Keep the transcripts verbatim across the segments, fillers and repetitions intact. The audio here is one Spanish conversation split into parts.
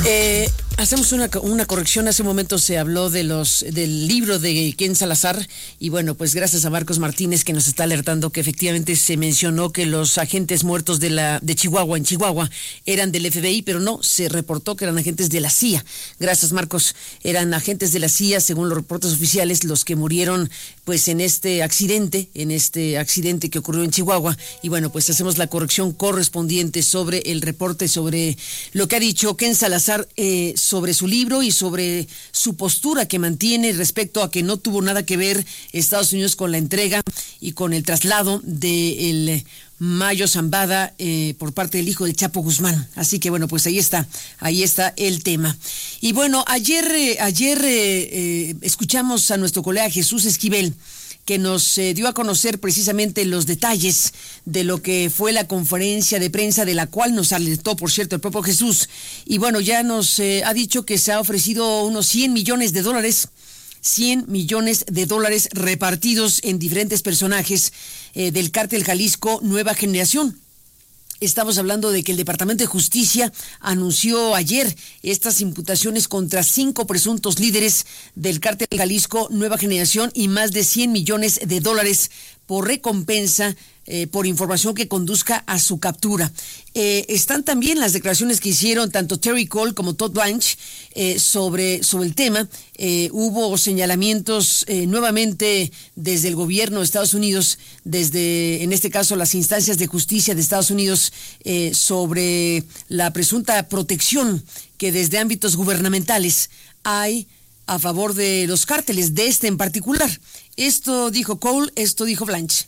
Eh, hacemos una, una corrección. Hace un momento se habló de los del libro de Ken Salazar y bueno, pues gracias a Marcos Martínez que nos está alertando que efectivamente se mencionó que los agentes muertos de la de Chihuahua en Chihuahua eran del F B I, pero no, se reportó que eran agentes de la C I A. Gracias, Marcos. Eran agentes de la C I A, según los reportes oficiales, los que murieron pues en este accidente, en este accidente que ocurrió en Chihuahua. Y bueno, pues hacemos la corrección correspondiente sobre el reporte, sobre lo que ha dicho Ken Salazar eh, sobre su libro y sobre su postura que mantiene respecto a que no tuvo nada que ver Estados Unidos con la entrega y con el traslado del Mayo Zambada eh, por parte del hijo del Chapo Guzmán. Así que bueno, pues ahí está, ahí está el tema. Y bueno, ayer, eh, ayer eh, eh, escuchamos a nuestro colega Jesús Esquivel, que nos eh, dio a conocer precisamente los detalles de lo que fue la conferencia de prensa, de la cual nos alertó, por cierto, el propio Jesús. Y bueno, ya nos eh, ha dicho que se ha ofrecido unos cien millones de dólares, cien millones de dólares repartidos en diferentes personajes eh, del Cártel Jalisco Nueva Generación. Estamos hablando de que el Departamento de Justicia anunció ayer estas imputaciones contra cinco presuntos líderes del Cártel Jalisco Nueva Generación y más de cien millones de dólares por recompensa, eh, por información que conduzca a su captura. Eh, están también las declaraciones que hicieron tanto Terry Cole como Todd Blanche eh, sobre, sobre el tema. Eh, hubo señalamientos eh, nuevamente desde el gobierno de Estados Unidos, desde, en este caso, las instancias de justicia de Estados Unidos, eh, sobre la presunta protección que desde ámbitos gubernamentales hay a favor de los cárteles, de este en particular. Esto dijo Cole, esto dijo Blanche.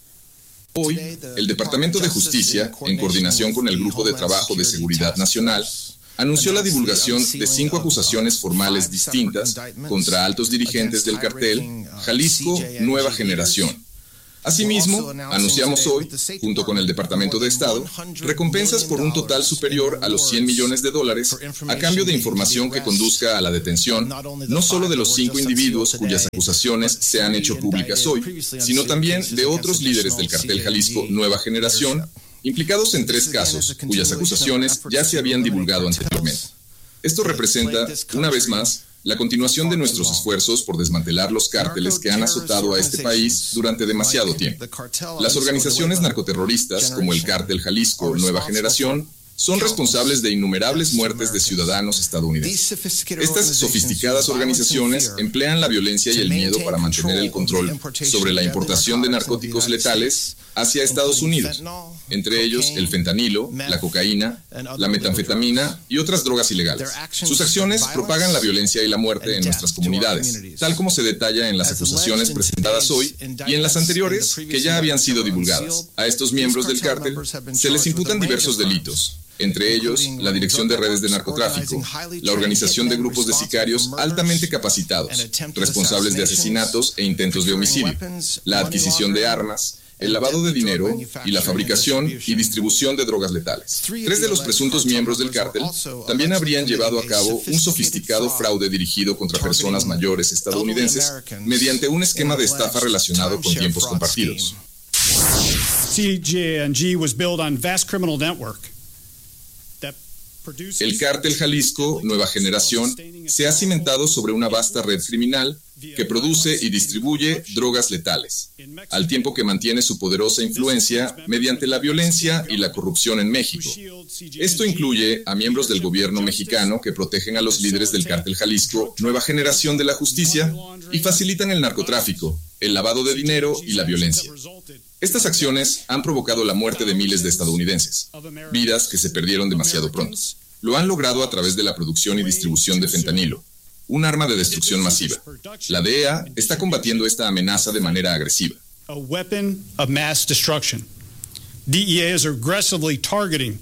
Hoy, el Departamento de Justicia, en coordinación con el Grupo de Trabajo de Seguridad Nacional, anunció la divulgación de cinco acusaciones formales distintas contra altos dirigentes del cartel Jalisco Nueva Generación. Asimismo, anunciamos hoy, junto con el Departamento de Estado, recompensas por un total superior a los cien millones de dólares a cambio de información que conduzca a la detención no solo de los cinco individuos cuyas acusaciones se han hecho públicas hoy, sino también de otros líderes del cartel Jalisco Nueva Generación, implicados en tres casos, cuyas acusaciones ya se habían divulgado anteriormente. Esto representa, una vez más, la continuación de nuestros esfuerzos por desmantelar los cárteles que han azotado a este país durante demasiado tiempo. Las organizaciones narcoterroristas, como el Cártel Jalisco Nueva Generación, son responsables de innumerables muertes de ciudadanos estadounidenses. Estas sofisticadas organizaciones emplean la violencia y el miedo para mantener el control sobre la importación de narcóticos letales hacia Estados Unidos, entre ellos el fentanilo, la cocaína, la metanfetamina y otras drogas ilegales. Sus acciones propagan la violencia y la muerte en nuestras comunidades, tal como se detalla en las acusaciones presentadas hoy y en las anteriores que ya habían sido divulgadas. A estos miembros del cártel se les imputan diversos delitos, entre ellos la dirección de redes de narcotráfico, la organización de grupos de sicarios altamente capacitados, responsables de asesinatos e intentos de homicidio, la adquisición de armas, el lavado de dinero y la fabricación y distribución de drogas letales. Tres de los presuntos miembros del cártel también habrían llevado a cabo un sofisticado fraude dirigido contra personas mayores estadounidenses mediante un esquema de estafa relacionado con tiempos compartidos. C J N G was built on vast criminal network. El Cártel Jalisco Nueva Generación se ha cimentado sobre una vasta red criminal que produce y distribuye drogas letales, al tiempo que mantiene su poderosa influencia mediante la violencia y la corrupción en México. Esto incluye a miembros del gobierno mexicano que protegen a los líderes del Cártel Jalisco Nueva Generación de la Justicia y facilitan el narcotráfico, el lavado de dinero y la violencia. Estas acciones han provocado la muerte de miles de estadounidenses, vidas que se perdieron demasiado pronto. Lo han logrado a través de la producción y distribución de fentanilo, un arma de destrucción masiva. La D E A está combatiendo esta amenaza de manera agresiva. A weapon of mass destruction. D E A is aggressively targeting.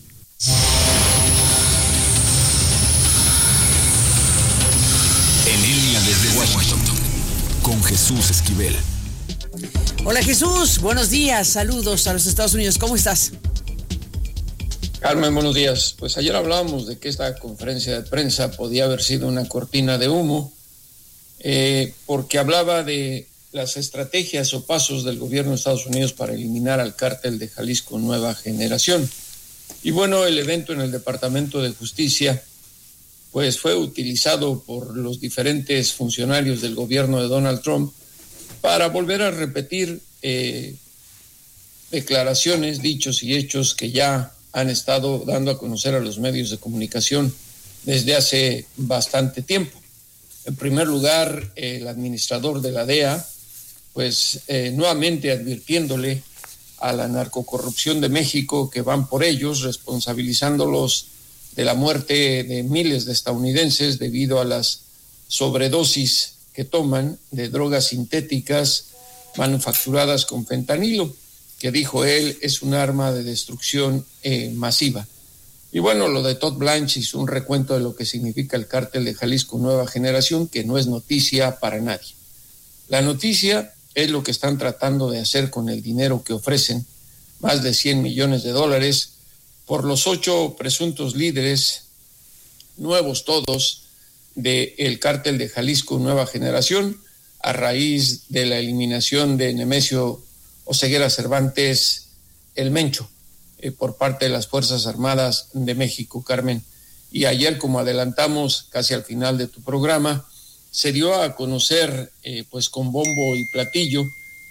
En línea desde Washington, con Jesús Esquivel. Hola Jesús, buenos días, saludos a los Estados Unidos, ¿cómo estás? Carmen, buenos días. Pues ayer hablábamos de que esta conferencia de prensa podía haber sido una cortina de humo, eh, porque hablaba de las estrategias o pasos del gobierno de Estados Unidos para eliminar al cártel de Jalisco Nueva Generación. Y bueno, el evento en el Departamento de Justicia pues fue utilizado por los diferentes funcionarios del gobierno de Donald Trump para volver a repetir eh, declaraciones, dichos y hechos que ya han estado dando a conocer a los medios de comunicación desde hace bastante tiempo. En primer lugar, el administrador de la D E A, pues eh, nuevamente advirtiéndole a la narcocorrupción de México que van por ellos, responsabilizándolos de la muerte de miles de estadounidenses debido a las sobredosis que toman de drogas sintéticas manufacturadas con fentanilo, que dijo él es un arma de destrucción eh, masiva. Y bueno, lo de Todd Blanche hizo un recuento de lo que significa el cártel de Jalisco Nueva Generación, que no es noticia para nadie. La noticia es lo que están tratando de hacer con el dinero que ofrecen, más de cien millones de dólares, por los ocho presuntos líderes, nuevos todos, del cártel de Jalisco Nueva Generación, a raíz de la eliminación de Nemesio Oseguera Cervantes, el Mencho, eh, por parte de las Fuerzas Armadas de México, Carmen. Y ayer, como adelantamos casi al final de tu programa, se dio a conocer, eh, pues con bombo y platillo,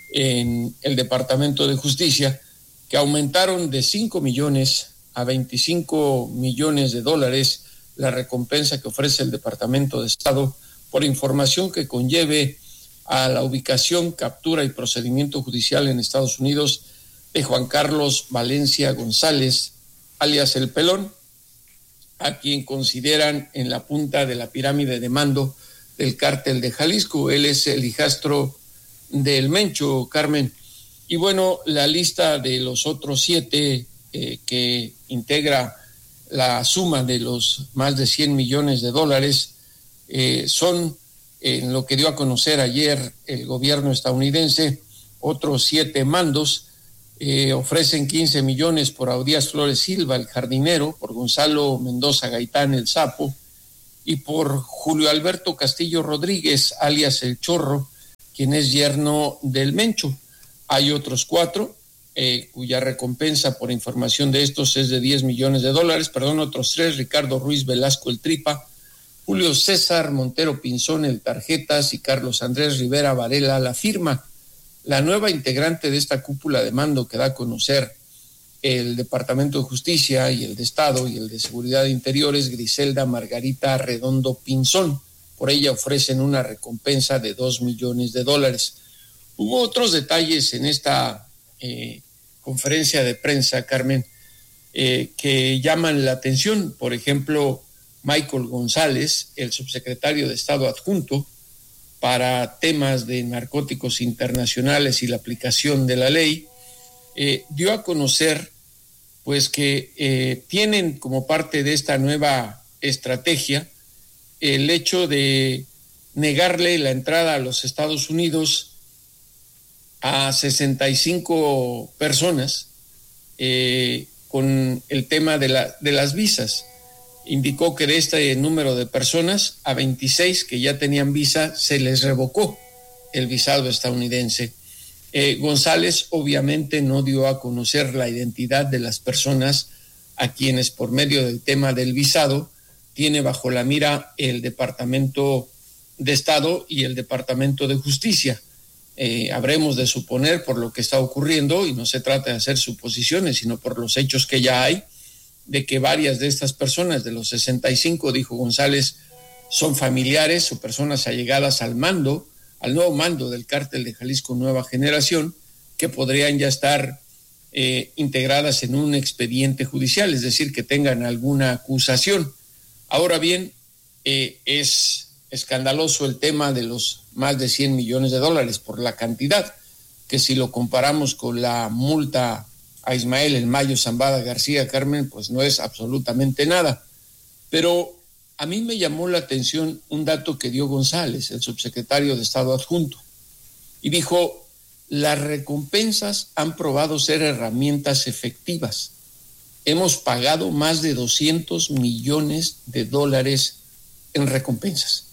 en el Departamento de Justicia, que aumentaron de cinco millones a veinticinco millones de dólares la recompensa que ofrece el Departamento de Estado por información que conlleve a la ubicación, captura y procedimiento judicial en Estados Unidos de Juan Carlos Valencia González, alias El Pelón, a quien consideran en la punta de la pirámide de mando del cártel de Jalisco. Él es el hijastro del Mencho, Carmen. Y bueno, la lista de los otros siete eh, que integra la suma de los más de cien millones de dólares eh, son, en lo que dio a conocer ayer el gobierno estadounidense, otros siete mandos. Eh, ofrecen quince millones por Audías Flores Silva, el jardinero, por Gonzalo Mendoza Gaitán, el sapo, y por Julio Alberto Castillo Rodríguez, alias El Chorro, quien es yerno del Mencho. Hay otros cuatro, eh, cuya recompensa por información de estos es de diez millones de dólares, perdón, otros tres, Ricardo Ruiz Velasco, el Tripa, Julio César Montero Pinzón, el Tarjetas, y Carlos Andrés Rivera Varela, la Firma. La nueva integrante de esta cúpula de mando que da a conocer el Departamento de Justicia y el de Estado y el de Seguridad Interior es Griselda Margarita Redondo Pinzón. Por ella ofrecen una recompensa de dos millones de dólares. Hubo otros detalles en esta eh, conferencia de prensa, Carmen, eh, que llaman la atención. Por ejemplo, Michael González, el subsecretario de Estado adjunto para temas de narcóticos internacionales y la aplicación de la ley, eh, dio a conocer pues que eh, tienen como parte de esta nueva estrategia el hecho de negarle la entrada a los Estados Unidos a sesenta y cinco personas eh, con el tema de, la, de las visas. Indicó que de este número de personas, a veintiséis que ya tenían visa, se les revocó el visado estadounidense. Eh, González obviamente no dio a conocer la identidad de las personas a quienes por medio del tema del visado tiene bajo la mira el Departamento de Estado y el Departamento de Justicia. Eh, habremos de suponer por lo que está ocurriendo, y no se trata de hacer suposiciones, sino por los hechos que ya hay, de que varias de estas personas, de los sesenta y cinco, dijo González, son familiares o personas allegadas al mando, al nuevo mando del cártel de Jalisco Nueva Generación, que podrían ya estar eh, integradas en un expediente judicial, es decir, que tengan alguna acusación. Ahora bien, eh, es escandaloso el tema de los más de cien millones de dólares por la cantidad, que si lo comparamos con la multa a Ismael El Mayo Zambada García, Carmen, pues no es absolutamente nada. Pero a mí me llamó la atención un dato que dio González, el subsecretario de Estado adjunto, y dijo, las recompensas han probado ser herramientas efectivas. Hemos pagado más de doscientos millones de dólares en recompensas.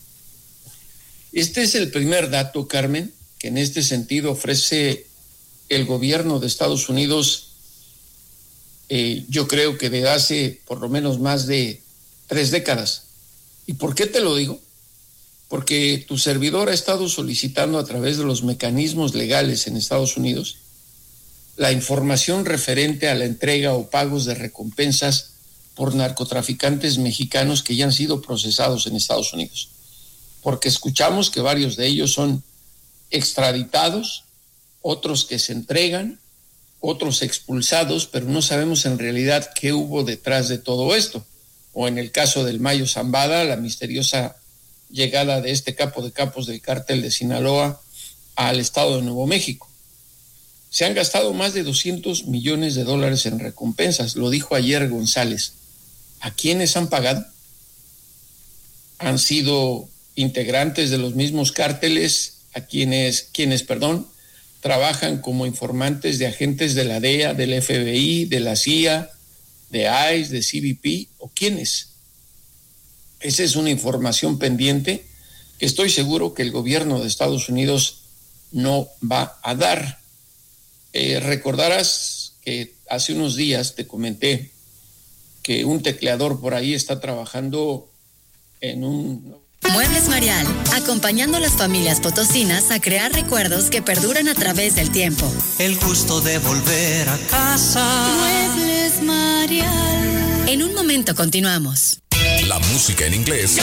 Este es el primer dato, Carmen, que en este sentido ofrece el gobierno de Estados Unidos, eh, yo creo que desde hace por lo menos más de tres décadas, ¿Y por qué te lo digo? Porque tu servidor ha estado solicitando a través de los mecanismos legales en Estados Unidos la información referente a la entrega o pagos de recompensas por narcotraficantes mexicanos que ya han sido procesados en Estados Unidos. Porque escuchamos que varios de ellos son extraditados, otros que se entregan, otros expulsados, pero no sabemos en realidad qué hubo detrás de todo esto. O en el caso del Mayo Zambada, la misteriosa llegada de este capo de capos del cártel de Sinaloa al estado de Nuevo México. Se han gastado más de doscientos millones de dólares en recompensas, lo dijo ayer González. ¿A quiénes han pagado? Han sido integrantes de los mismos cárteles, a quienes, quienes, perdón, trabajan como informantes de agentes de la D E A, del F B I, de la C I A, de I C E, de C B P, ¿o quiénes? Esa es una información pendiente que estoy seguro que el gobierno de Estados Unidos no va a dar. Eh, recordarás que hace unos días te comenté que un tecleador por ahí está trabajando en un... Muebles Marial, acompañando a las familias potosinas a crear recuerdos que perduran a través del tiempo. El gusto de volver a casa. Muebles Marial. En un momento continuamos. La música en inglés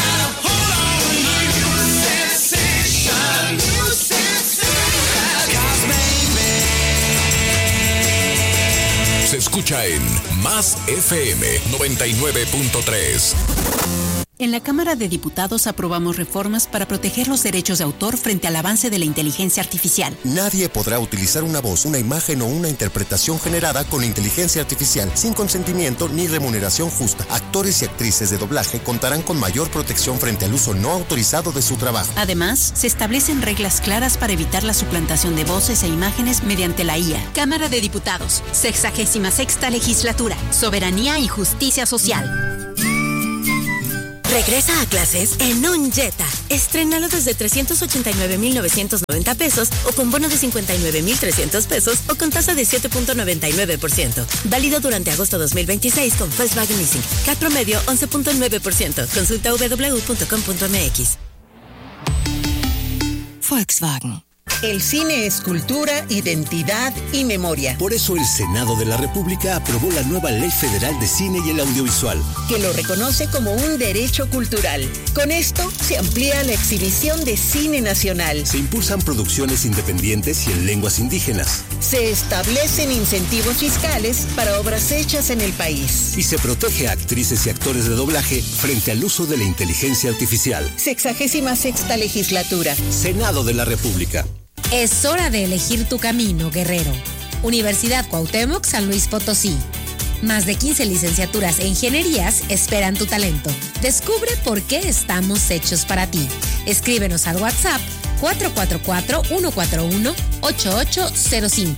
se escucha en Más F M noventa y nueve punto tres. En la Cámara de Diputados aprobamos reformas para proteger los derechos de autor frente al avance de la inteligencia artificial. Nadie podrá utilizar una voz, una imagen o una interpretación generada con inteligencia artificial sin consentimiento ni remuneración justa. Actores y actrices de doblaje contarán con mayor protección frente al uso no autorizado de su trabajo. Además, se establecen reglas claras para evitar la suplantación de voces e imágenes mediante la I A. Cámara de Diputados, sexagésima sexta legislatura, soberanía y justicia social. Regresa a clases en un Jetta. Estrénalo desde trescientos ochenta y nueve mil novecientos noventa pesos o con bono de cincuenta y nueve mil trescientos pesos o con tasa de siete punto noventa y nueve por ciento. Válido durante agosto dos mil veintiséis con Volkswagen Leasing. C A T promedio once punto nueve por ciento. Consulta w w w punto com punto m x. Volkswagen. El cine es cultura, identidad y memoria. Por eso el Senado de la República aprobó la nueva Ley Federal de Cine y el Audiovisual, que lo reconoce como un derecho cultural. Con esto se amplía la exhibición de cine nacional. Se impulsan producciones independientes y en lenguas indígenas. Se establecen incentivos fiscales para obras hechas en el país. Y se protege a actrices y actores de doblaje frente al uso de la inteligencia artificial. Sexagésima sexta legislatura. Senado de la República. Es hora de elegir tu camino, guerrero. Universidad Cuauhtémoc, San Luis Potosí. Más de quince licenciaturas e ingenierías esperan tu talento. Descubre por qué estamos hechos para ti. Escríbenos al WhatsApp cuatro cuatro cuatro, uno cuatro uno, ocho ocho cero cinco.